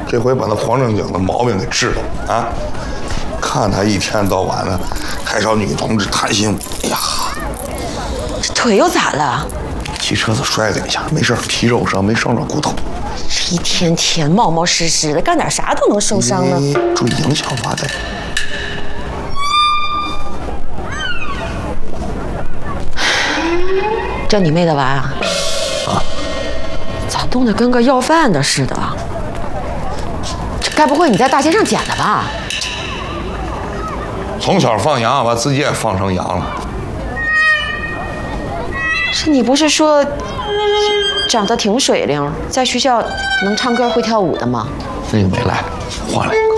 这回把那黄正经的毛病给治了啊！看他一天到晚的还找女同志谈心，哎呀， 这腿又咋了？ 骑车子摔了一下，没事，皮肉伤，没伤着骨头。 这一天天冒冒失失的，干点啥都能受伤呢。 注意影响发展。 这你妹的娃啊？ 啊？ 咋冻得跟个要饭的似的？这该不会你在大街上捡的吧？ 从小放羊，把自己也放成羊了。 是你不是说长得挺水灵，在学校能唱歌会跳舞的吗？ 那个没来，换了一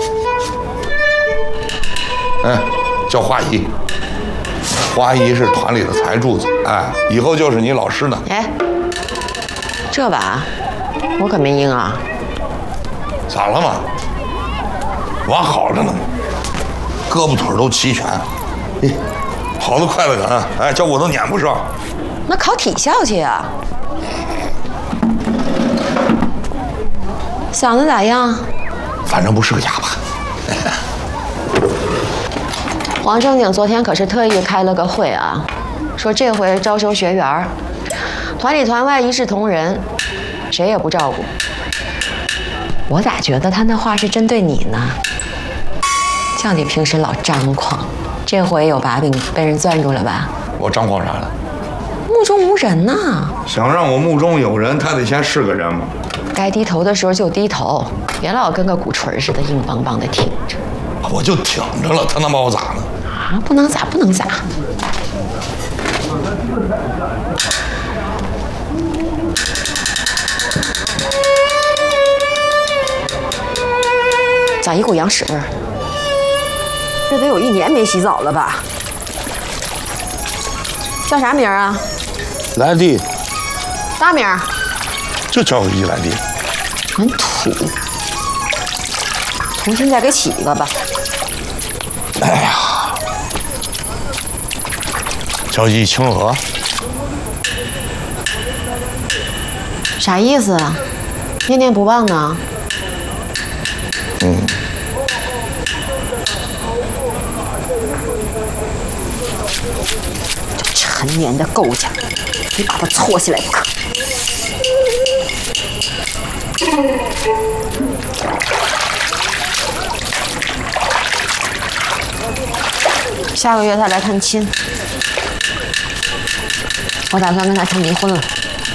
个。哎，叫花姨。花姨是团里的财柱子，哎，以后就是你老师呢。 哎，这把我可没应啊。 咋了嘛？娃好着呢，胳膊腿都齐全，哎，跑得快得很，哎，叫我都撵不上。 那考体校去呀？嗓子咋样？ 反正不是个哑巴。 黄正经昨天可是特意开了个会啊，说这回招收学员，团里团外一视同仁，谁也不照顾。我咋觉得他那话是针对你呢？叫你平时老张狂，这回有把柄被人攥住了吧？ 我张狂啥了？ 目中无人呐！ 想让我目中有人，他得先是个人嘛。 该低头的时候就低头，别老跟个鼓槌似的硬邦邦的挺着。 我就挺着了，他能把我咋呢？ 啊，不能咋，不能咋。咋一股羊屎味儿？这得有1年没洗澡了吧？叫啥名啊？ 来弟。 大名？ 就叫一来弟。 很土。重新再给起一个吧。 哎呀，叫一青娥。 啥意思啊？念念不忘呢？这陈年的构架，非把它搓起来不可。下个月他来探亲，我打算跟他谈离婚了。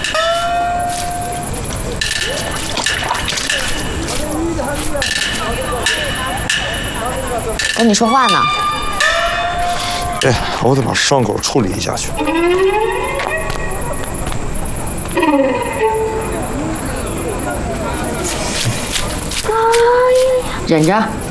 跟你说话呢。 哎，我得把伤口处理一下去。 忍着。